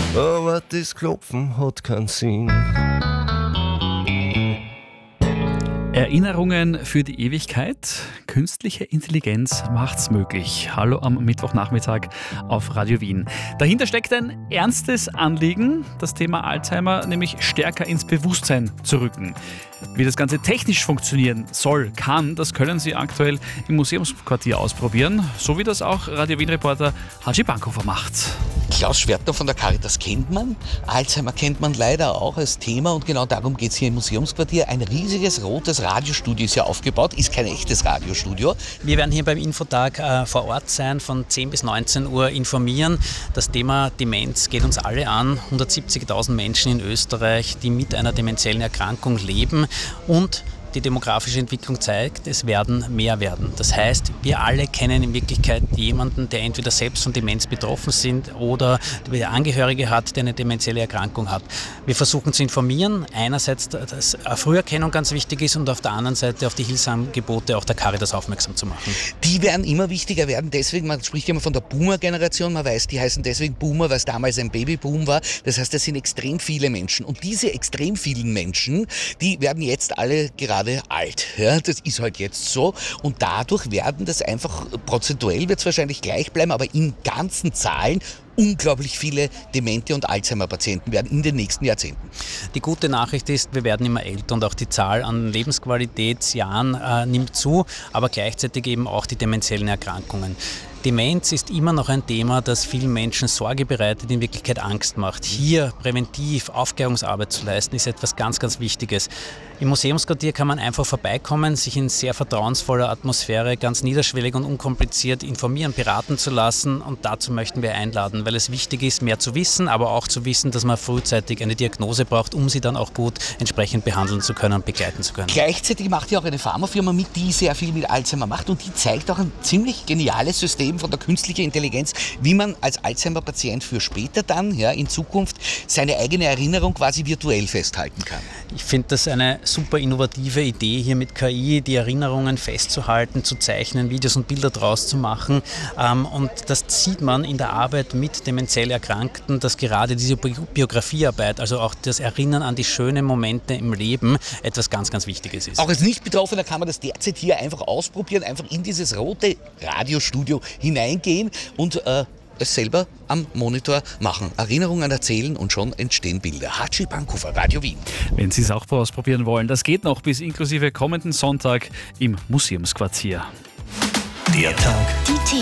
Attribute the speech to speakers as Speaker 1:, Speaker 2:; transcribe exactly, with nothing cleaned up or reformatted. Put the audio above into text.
Speaker 1: aber das Klopfen hat keinen Sinn.
Speaker 2: Erinnerungen für die Ewigkeit. Künstliche Intelligenz macht's möglich. Hallo am Mittwochnachmittag auf Radio Wien. Dahinter steckt ein ernstes Anliegen, das Thema Alzheimer nämlich stärker ins Bewusstsein zu rücken. Wie das Ganze technisch funktionieren soll, kann, das können Sie aktuell im Museumsquartier ausprobieren, so wie das auch Radio Wien-Reporter Haji Bankhofer macht.
Speaker 3: Klaus Schwertner von der Caritas kennt man, Alzheimer kennt man leider auch als Thema und genau darum geht es hier im Museumsquartier. Ein riesiges rotes Radiostudio ist hier aufgebaut, ist kein echtes Radiostudio.
Speaker 4: Wir werden hier beim Infotag äh, vor Ort sein, von zehn bis neunzehn Uhr informieren. Das Thema Demenz geht uns alle an. hundertsiebzigtausend Menschen in Österreich, die mit einer dementiellen Erkrankung leben und die demografische Entwicklung zeigt, es werden mehr werden. Das heißt, wir alle kennen in Wirklichkeit jemanden, der entweder selbst von Demenz betroffen sind oder der Angehörige hat, der eine dementielle Erkrankung hat. Wir versuchen zu informieren, einerseits, dass Früherkennung ganz wichtig ist und auf der anderen Seite auf die Hilfsangebote auch der Caritas aufmerksam zu machen.
Speaker 3: Die werden immer wichtiger werden, deswegen, man spricht immer von der Boomer-Generation, man weiß, die heißen deswegen Boomer, weil es damals ein Babyboom war. Das heißt, es sind extrem viele Menschen und diese extrem vielen Menschen, die werden jetzt alle gerade alt. Ja, das ist halt jetzt so und dadurch werden das einfach, prozentuell wird es wahrscheinlich gleich bleiben, aber in ganzen Zahlen unglaublich viele Demente und Alzheimer-Patienten werden in den nächsten Jahrzehnten.
Speaker 4: Die gute Nachricht ist, wir werden immer älter und auch die Zahl an Lebensqualitätsjahren äh, nimmt zu, aber gleichzeitig eben auch die dementiellen Erkrankungen. Demenz ist immer noch ein Thema, das vielen Menschen Sorge bereitet, in Wirklichkeit Angst macht. Hier präventiv Aufklärungsarbeit zu leisten, ist etwas ganz, ganz Wichtiges. Im Museumsquartier kann man einfach vorbeikommen, sich in sehr vertrauensvoller Atmosphäre ganz niederschwellig und unkompliziert informieren, beraten zu lassen und dazu möchten wir einladen, weil es wichtig ist, mehr zu wissen, aber auch zu wissen, dass man frühzeitig eine Diagnose braucht, um sie dann auch gut entsprechend behandeln zu können und begleiten zu können.
Speaker 3: Gleichzeitig macht ja auch eine Pharmafirma mit, die sehr viel mit Alzheimer macht und die zeigt auch ein ziemlich geniales System von der künstlichen Intelligenz, wie man als Alzheimer-Patient für später dann, ja, in Zukunft, seine eigene Erinnerung quasi virtuell festhalten kann.
Speaker 4: Ich finde das eine super innovative Idee, hier mit K I die Erinnerungen festzuhalten, zu zeichnen, Videos und Bilder draus zu machen. Und das sieht man in der Arbeit mit demenziell Erkrankten, dass gerade diese Biografiearbeit, also auch das Erinnern an die schönen Momente im Leben, etwas ganz, ganz Wichtiges ist.
Speaker 3: Auch als Nicht-Betroffener kann man das derzeit hier einfach ausprobieren, einfach in dieses rote Radiostudio hineingehen und äh, es selber am Monitor machen. Erinnerungen erzählen und schon entstehen Bilder. Haji Bankhofer, Radio Wien.
Speaker 2: Wenn Sie es auch ausprobieren wollen, das geht noch bis inklusive kommenden Sonntag im Museumsquartier.
Speaker 5: Der Tag.
Speaker 6: Die